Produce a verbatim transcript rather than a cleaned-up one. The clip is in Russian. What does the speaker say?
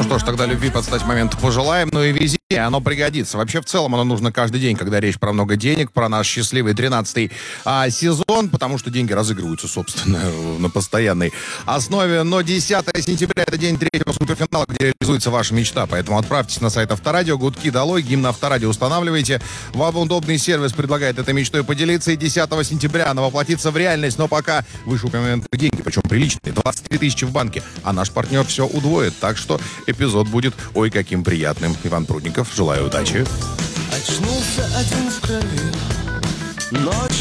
Ну что ж, тогда любви подстать моменту пожелаем, ну и везения, оно пригодится. Вообще, в целом, оно нужно каждый день, когда речь про много денег, про наш счастливый тринадцатый а, сезон, потому что деньги разыгрываются, собственно, на постоянной основе. Но десятое сентября — это день третьего суперфинала, где реализуется ваша мечта, поэтому отправьтесь на сайт Авторадио, гудки долой, гимн Авторадио устанавливайте. Вам удобный сервис предлагает этой мечтой поделиться, и десятого сентября она воплотится в реальность, но пока вышеупомянутые деньги, причем приличные, двадцать три тысячи в банке, а наш партнер все удвоит, так что эпизод будет ой каким приятным. Иван Прудников, желаю удачи. Очнулся один в крови, но